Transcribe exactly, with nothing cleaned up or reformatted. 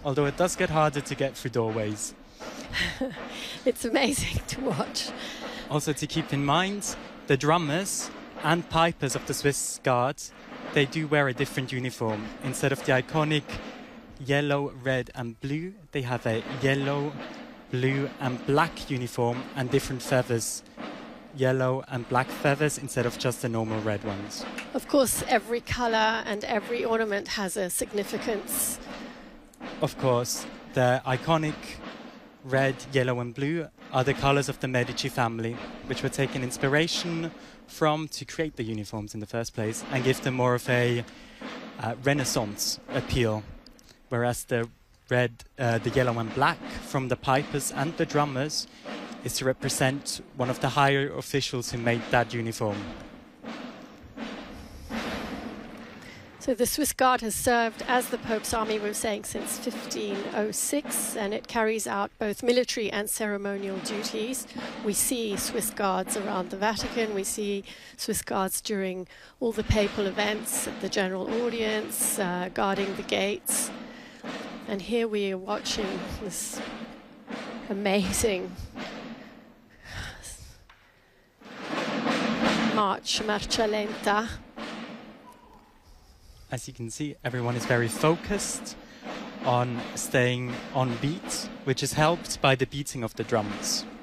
although it does get harder to get through doorways. It's amazing to watch. Also to keep in mind, the drummers and pipers of the Swiss Guards, they do wear a different uniform. Instead of the iconic yellow, red and blue, they have a yellow, blue and black uniform and different feathers. Yellow and black feathers instead of just the normal red ones. Of course, every colour and every ornament has a significance. Of course, the iconic red, yellow and blue are the colours of the Medici family, which were taken inspiration from to create the uniforms in the first place and give them more of a uh, Renaissance appeal. Whereas the red, uh, the yellow and black from the pipers and the drummers is to represent one of the higher officials who made that uniform. So the Swiss Guard has served as the Pope's army, we were saying, since fifteen oh six, and it carries out both military and ceremonial duties. We see Swiss Guards around the Vatican, we see Swiss Guards during all the papal events, at the general audience, uh, guarding the gates. And here we are watching this amazing march, Marcia Lenta. As you can see, everyone is very focused on staying on beat, which is helped by the beating of the drums.